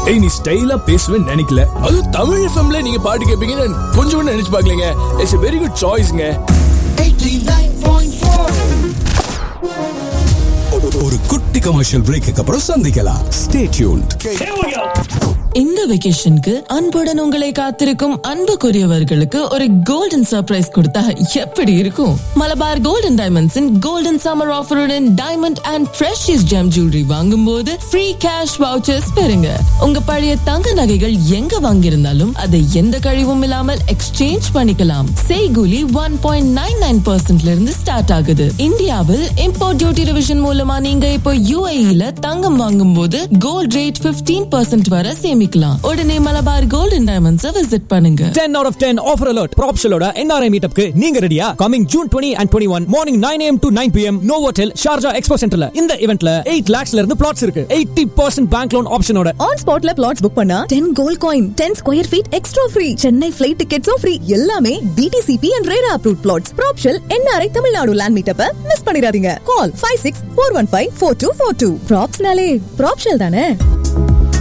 ஏய் நீ ஸ்டைலா பேசுவேன்னு நினைக்கல. அது தமிழ் எஃப்எம்ல நீங்க பாட்டு கேட்பீங்கன்னு கொஞ்சம் கூட நினைச்சு பார்க்கலங்க. It's a very good choiceங்க. 89.4. ஒரு குட்டி கமர்ஷியல் பிரேக்கு அப்புறம் சந்திக்கலாம். Stay tuned. இந்த வெகேஷனுக்கு அன்புடன் உங்களை காத்திருக்கும் அன்புக்குரியவர்களுக்கு ஒரு கோல்டன் சர்ப்ரைஸ் கொடுத்தா எப்படி இருக்கும்? Malabar golden டைமண்ட்ஸின் golden summer ஆஃபருடன் diamond and precious GeM jewellery வாங்கும் போது ஃப்ரீ கேஷ் வவுச்சர்ஸ் பெறுங்க. உங்க பழைய தங்க நகைகள் எங்க வாங்கியிருந்தாலும் அதை எந்த கழிவும் இல்லாமல் எக்ஸ்சேஞ்ச் பண்ணிக்கலாம். செய்கூலி 1.99% இருந்து ஸ்டார்ட் ஆகுது. இந்தியாவில் இம்போர்ட் டியூட்டி ரிவிஷன் மூலமா நீங்க இப்போ UAE-ல தங்கம் வாங்கும் போது கோல்ட் ரேட் 15% வரை சேமிக்கலாம். உடனே மலபார் கோல்டன் டைமண்ட்ஸ் விசிட் பண்ணுங்க. 10 out of 10 offer alert. Propshellோட NRI meetup-க்கு நீங்க ரெடியா? Coming June 20 and 21 morning 9 AM to 9 PM Novotel Sharjah Expo Centerல. இந்த eventல 8 lakhsல இருந்து plots இருக்கு. 80% bank loan option-ஓட. On spotல plots book பண்ணா 10 gold coin, 10 square feet extra free. Chennai flight tickets-உம் free. எல்லாமே DTCP and RERA approved plots. Propshell NRI Tamil Nadu land meetup-அ miss பண்ணிராதீங்க. Call 5641542242. Propsனாலே Propshell தானே.